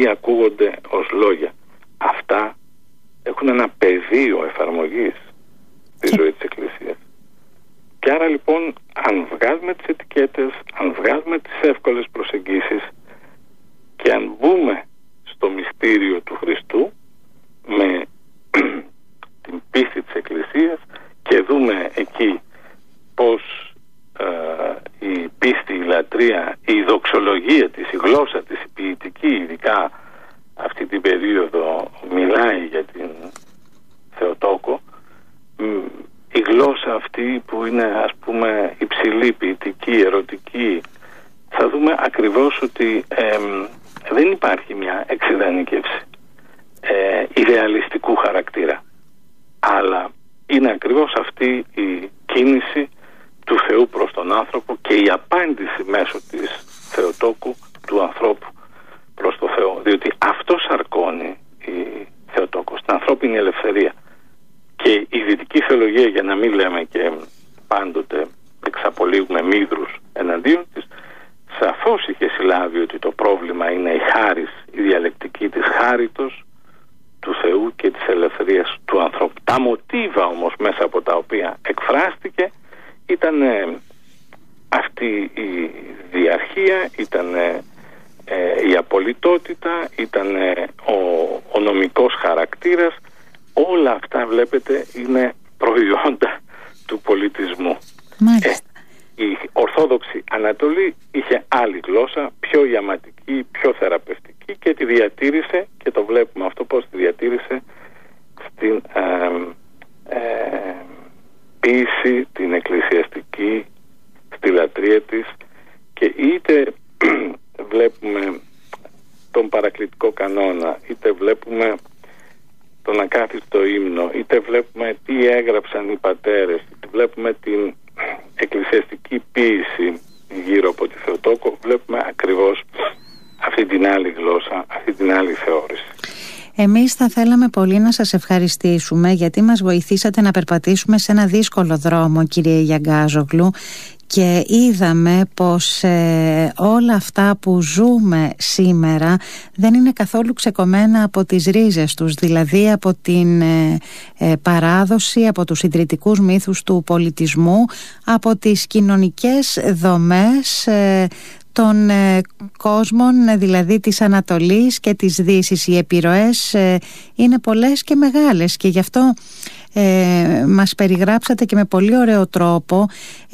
ή ακούγονται ως λόγια. Αυτά έχουν ένα πεδίο εφαρμογής στη ζωή της Εκκλησίας. Και άρα λοιπόν, αν βγάλουμε τις ετικέτες, αν βγάλουμε τις εύκολες προσεγγίσεις και αν μπούμε στο μυστήριο του Χριστού με την πίστη της Εκκλησίας και δούμε εκεί πως η πίστη, η λατρεία, η δοξολογία της, η γλώσσα της, η ποιητική, ειδικά αυτή την περίοδο μιλάει για την Θεοτόκο, η γλώσσα αυτή που είναι, ας πούμε, υψηλή, ποιητική, ερωτική, θα δούμε ακριβώς ότι δεν υπάρχει μια εξειδανίκευση ιδεαλιστικού χαρακτήρα, αλλά είναι ακριβώς αυτή η κίνηση του Θεού προς τον άνθρωπο και η απάντηση μέσω της Θεοτόκου του ανθρώπου προς το Θεό, διότι αυτό σαρκώνει η Θεοτόκο, στην ανθρώπινη ελευθερία. Και η δυτική θεολογία, για να μην λέμε και πάντοτε εξαπολύγουμε μύδρους εναντίον της, σαφώς είχε συλλάβει ότι το πρόβλημα είναι η χάρις, η διαλεκτική της χάριτος του Θεού και της ελευθερίας του ανθρώπου. Τα μοτίβα όμως μέσα από τα οποία εκφράστηκε ήταν αυτή η διαρχία, ήταν η απολυτότητα, ήταν ο νομικός χαρακτήρας. Όλα αυτά, βλέπετε, είναι προϊόντα του πολιτισμού. Η Ορθόδοξη Ανατολή είχε άλλη γλώσσα, πιο ιαματική, πιο θεραπευτική, και τη διατήρησε, και το βλέπουμε αυτό πως τη διατήρησε στην ποίηση, την εκκλησιαστική, στη λατρεία της, και είτε βλέπουμε τον παρακλητικό κανόνα, είτε βλέπουμε τον ακάθιστο ύμνο, είτε βλέπουμε τι έγραψαν οι πατέρες, είτε βλέπουμε την εκκλησιαστική ποίηση γύρω από τη Θεοτόκο, βλέπουμε ακριβώς αυτή την άλλη γλώσσα, αυτή την άλλη θεώρηση. Εμείς θα θέλαμε πολύ να σας ευχαριστήσουμε, γιατί μας βοηθήσατε να περπατήσουμε σε ένα δύσκολο δρόμο, κύριε Γιαγκάζογλου, και είδαμε πως όλα αυτά που ζούμε σήμερα δεν είναι καθόλου ξεκομμένα από τις ρίζες τους, δηλαδή από την παράδοση, από τους ιδρυτικούς μύθους του πολιτισμού, από τις κοινωνικές δομές των κόσμων, δηλαδή της Ανατολής και της Δύσης. Οι επιρροές είναι πολλές και μεγάλες, και γι' αυτό μας περιγράψατε και με πολύ ωραίο τρόπο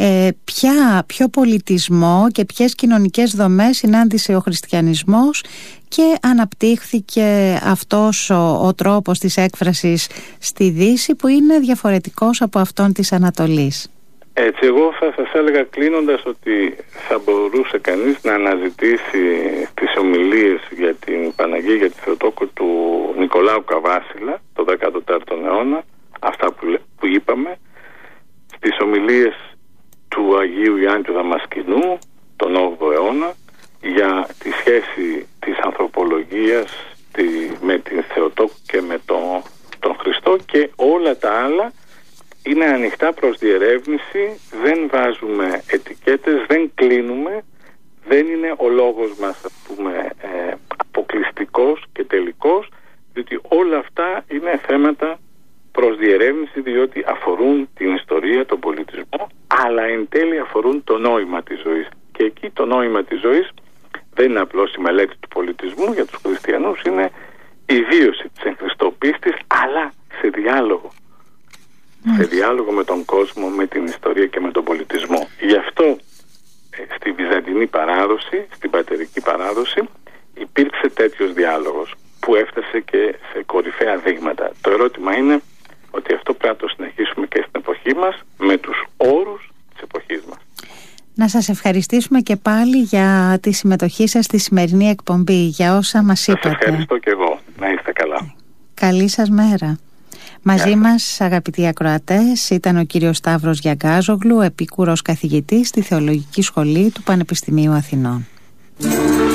ποιο πολιτισμό και ποιες κοινωνικές δομές συνάντησε ο χριστιανισμός και αναπτύχθηκε αυτός ο τρόπος της έκφρασης στη Δύση, που είναι διαφορετικός από αυτόν της Ανατολής. Έτσι, εγώ θα σας έλεγα κλείνοντας ότι θα μπορούσε κανείς να αναζητήσει τις ομιλίες για την Παναγία, για τη Θεοτόκο του Νικολάου Καβάσιλα το 14ο αιώνα, αυτά που είπαμε, στις ομιλίες του Αγίου Ιωάννη του Δαμασκηνού τον 8ο αιώνα, για τη σχέση της ανθρωπολογίας με την Θεοτόκο και με τον Χριστό, και όλα τα άλλα είναι ανοιχτά προς διερεύνηση. Δεν βάζουμε ετικέτες, δεν κλείνουμε, δεν είναι ο λόγος μας, ας πούμε, αποκλειστικός και τελικός, διότι όλα αυτά είναι θέματα προς διερεύνηση, διότι αφορούν την ιστορία, τον πολιτισμό, αλλά εν τέλει αφορούν το νόημα της ζωής. Και εκεί το νόημα της ζωής δεν είναι απλώς η μελέτη του πολιτισμού. Για τους χριστιανούς είναι η βίωση της εν Χριστώ πίστης, αλλά σε διάλογο. Σε διάλογο με τον κόσμο, με την ιστορία και με τον πολιτισμό. Γι' αυτό στη βυζαντινή παράδοση, στην πατερική παράδοση, υπήρξε τέτοιος διάλογος που έφτασε και σε κορυφαία δείγματα. Το ερώτημα είναι ότι αυτό πρέπει να το συνεχίσουμε και στην εποχή μας, με τους όρους της εποχής μας. Να σας ευχαριστήσουμε και πάλι για τη συμμετοχή σας στη σημερινή εκπομπή, για όσα μας είπατε. Σας ευχαριστώ και εγώ. Να είστε καλά. Καλή σας μέρα. Μαζί μας, αγαπητοί ακροατές, ήταν ο κύριος Σταύρος Γιαγκάζογλου, επίκουρος καθηγητής στη Θεολογική Σχολή του Πανεπιστημίου Αθηνών.